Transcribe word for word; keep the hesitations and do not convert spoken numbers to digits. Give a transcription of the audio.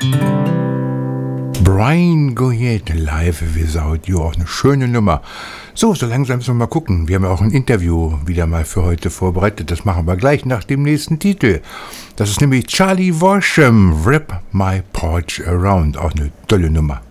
Brian Goyette, Live Without You, auch eine schöne Nummer. So, so langsam müssen wir mal gucken. Wir haben ja auch ein Interview wieder mal für heute vorbereitet. Das machen wir gleich nach dem nächsten Titel. Das ist nämlich Charlie Worsham, Wrap My Porch Around. Auch eine tolle Nummer.